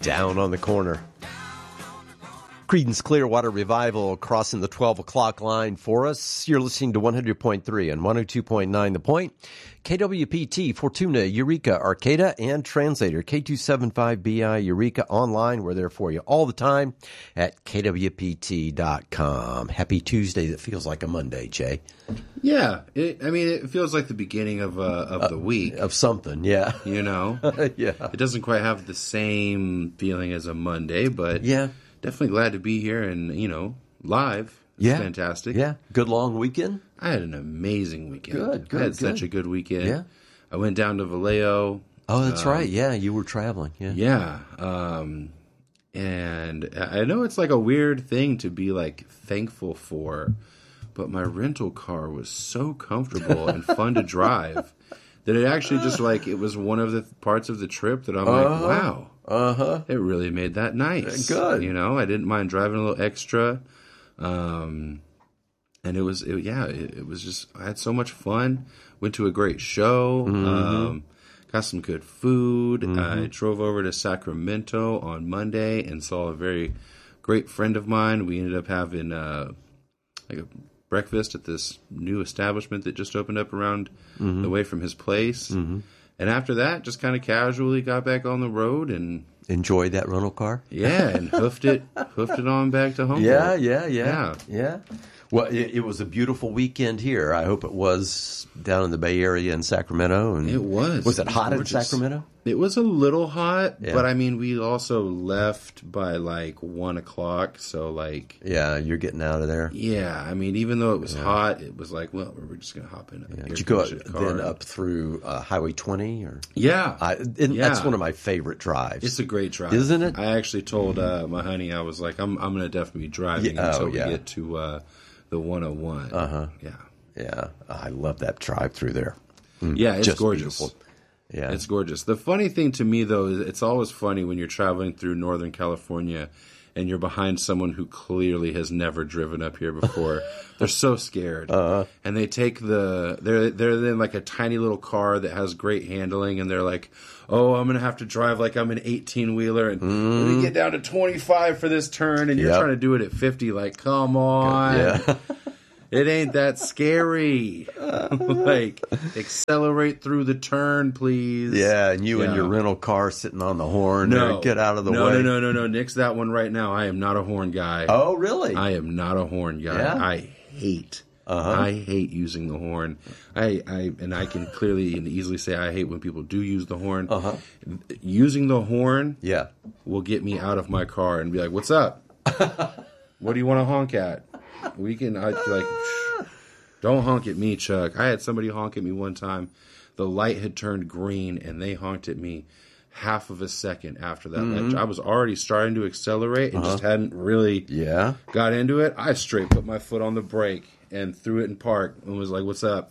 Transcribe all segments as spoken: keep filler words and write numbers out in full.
Down on the Corner. Creedence Clearwater Revival crossing the twelve o'clock line for us. You're listening to one hundred point three and one oh two point nine The Point. K W P T, Fortuna, Eureka, Arcata, and Translator. K two seventy-five B I, Eureka, online. We're there for you all the time at K W P T dot com. Happy Tuesday. That feels like a Monday, Jay. Yeah. It, I mean, it feels like the beginning of uh, of uh, the week. Of something, yeah. You know? Yeah. It doesn't quite have the same feeling as a Monday, but yeah. Definitely glad to be here and, you know, live. It's yeah. fantastic. Yeah. Good long weekend? I had an amazing weekend. Good, good, I had good. such a good weekend. Yeah. I went down to Vallejo. Oh, that's um, right. Yeah, you were traveling. Yeah. Yeah. Um, and I know it's like a weird thing to be like thankful for, but my rental car was so comfortable and fun to drive that it actually just like, it was one of the parts of the trip that I'm uh-huh. like, wow. Uh-huh. It really made that nice. Good. You know, I didn't mind driving a little extra. Um, and it was, it, yeah, it, it was just, I had so much fun. Went to a great show. Mm-hmm. Um, got some good food. Mm-hmm. I drove over to Sacramento on Monday and saw a very great friend of mine. We ended up having uh, like a breakfast at this new establishment that just opened up around mm-hmm. the way from his place. Mm-hmm. And after that, just kind of casually got back on the road and enjoyed that rental car. Yeah, and hoofed it, hoofed it on back to Humboldt. Yeah, yeah, yeah, yeah. yeah. Well, it, it was a beautiful weekend here. I hope it was down in the Bay Area in Sacramento. And it was. Was it hot gorgeous. in Sacramento? It was a little hot, yeah. but I mean, we also left by like one o'clock. So like, yeah, you're getting out of there. Yeah, I mean, even though it was yeah. hot, it was like, well, we're just gonna hop in. A yeah. Did you go then up through uh, Highway twenty or? Yeah, I, and yeah, that's one of my favorite drives. It's a great drive, isn't it? I actually told uh, my honey, I was like, I'm I'm gonna definitely be driving yeah. until oh, we yeah. get to uh, the one oh one. Uh huh. Yeah, yeah. I love that drive through there. Mm. Yeah, it's just gorgeous. Beautiful. Yeah, it's gorgeous. The funny thing to me, though, is it's always funny when you're traveling through Northern California and you're behind someone who clearly has never driven up here before. They're so scared, uh-huh. and they take the they're they're in like a tiny little car that has great handling, and they're like, "Oh, I'm gonna have to drive like I'm an eighteen wheeler, and mm. let me get down to twenty-five for this turn," and you're yep. trying to do it at fifty. Like, come on. Yeah. It ain't that scary. Like, accelerate through the turn, please. Yeah, and you yeah. and your rental car sitting on the horn. No. There, get out of the no, way. No, no, no, no, Nix that one right now. I am not a horn guy. Oh, really? I am not a horn guy. Yeah? I hate. Uh-huh. I hate using the horn. I, I and I can clearly and easily say I hate when people do use the horn. Uh-huh. Using the horn yeah. will get me out of my car and be like, "What's up? What do you want to honk at?" We can I like shh, don't honk at me, Chuck. I had somebody honk at me one time. The light had turned green and they honked at me half of a second after that. Mm-hmm. Like, I was already starting to accelerate and uh-huh. just hadn't really yeah. got into it. I straight put my foot on the brake and threw it in park and was like, "What's up?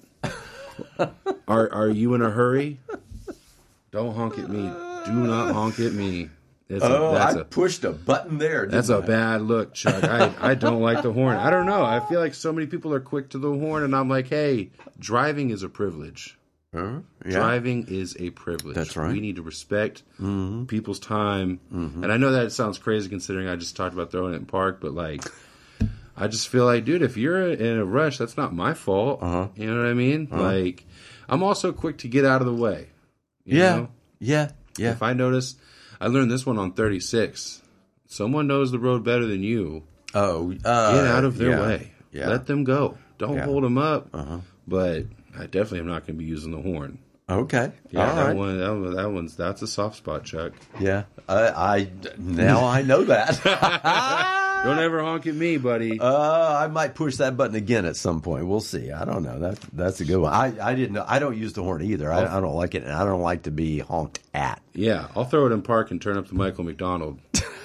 are are you in a hurry? Don't honk at me. Do not honk at me." It's oh, a, that's I a, pushed a button there. That's I? a bad look, Chuck. I, I don't like the horn. I don't know. I feel like so many people are quick to the horn, and I'm like, hey, driving is a privilege. Uh, yeah. Driving is a privilege. That's right. We need to respect mm-hmm. people's time. Mm-hmm. And I know that sounds crazy considering I just talked about throwing it in park, but like, I just feel like, dude, if you're in a rush, that's not my fault. Uh-huh. You know what I mean? Uh-huh. Like, I'm also quick to get out of the way. You yeah. know? Yeah. Yeah. If I notice, I learned this one on thirty-six. Someone knows the road better than you. Oh, uh, get out of their yeah. way. Yeah. Let them go. Don't yeah. hold them up. Uh-huh. But I definitely am not going to be using the horn. Okay. Yeah, All that right. one. That, one, that one's that's a soft spot, Chuck. Yeah. I, I now I know that. Don't ever honk at me, buddy. Uh, I might push that button again at some point. We'll see. I don't know. That that's a good one. I, I didn't know. I don't use the horn either. I, I don't like it, and I don't like to be honked at. Yeah, I'll throw it in park and turn up to Michael McDonald.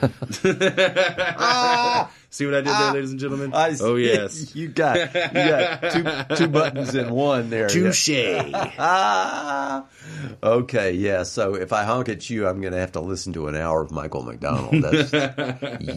ah, see what I did there, ah, ladies and gentlemen? I, oh yes, you got you got two two buttons in one there. Touche. ah, okay, yeah. So if I honk at you, I'm going to have to listen to an hour of Michael McDonald. That's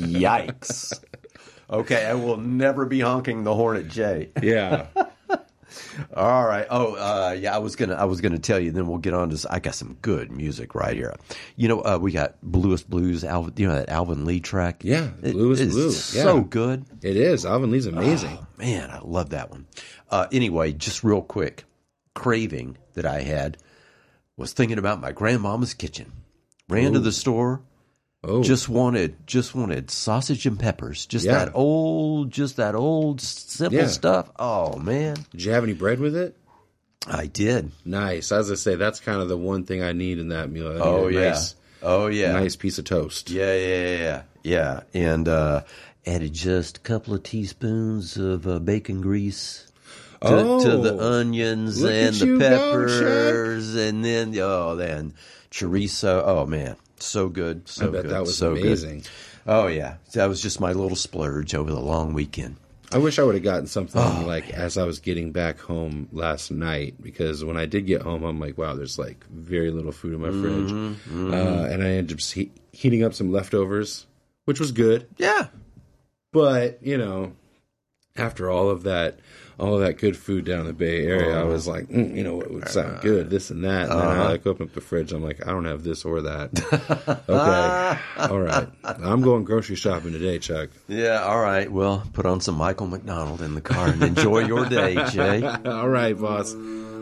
yikes. Okay, I will never be honking the horn at Jay. Yeah. All right. Oh, uh, yeah. I was gonna, I was gonna tell you. Then we'll get on to. I got some good music right here. You know, uh, we got Bluest Blues. Alvin, you know that Alvin Lee track. Yeah, Bluest it, Blue. So yeah. good. It is. Alvin Lee's amazing. Oh, man, I love that one. Uh, anyway, just real quick, craving that I had was thinking about my grandmama's kitchen. Ran Ooh. to the store. Oh, Just wanted, just wanted sausage and peppers. Just Yeah. that old, just that old simple Yeah. stuff. Oh man, did you have any bread with it? I did. Nice. As I say, that's kind of the one thing I need in that meal. I need Oh a yeah. nice, Oh yeah. nice piece of toast. Yeah, yeah, yeah, yeah. Yeah. And uh, added just a couple of teaspoons of uh, bacon grease to, Oh, to the onions look and at the you go, peppers, and then oh, then chorizo. Oh man, so good, so I bet good, that was so amazing. Good. Oh yeah, that was just my little splurge over the long weekend. I wish I would have gotten something Oh, like as I was getting back home last night, because when I did get home, I'm like, wow, there's like very little food in my fridge. Mm-hmm. Uh, and I ended up just he- heating up some leftovers, which was good. Yeah. But, you know, after all of that, all of that good food down in the Bay Area, I was like, mm, you know what would sound good, this and that. And then I like open up the fridge, I'm like, I don't have this or that. Okay. All right. I'm going grocery shopping today, Chuck. Yeah, all right. Well, put on some Michael McDonald in the car and enjoy your day, Jay. All right, boss.